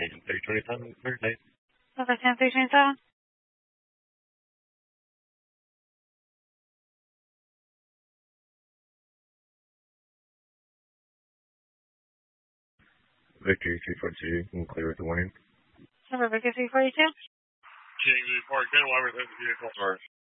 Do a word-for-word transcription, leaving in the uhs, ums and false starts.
Station three twenty-seven, Thursday. Over ten three twenty-seven. Victory three four two, and clear with the warning. Number Victory three forty-two. King three four, again, why we're the vehicle. Sorry.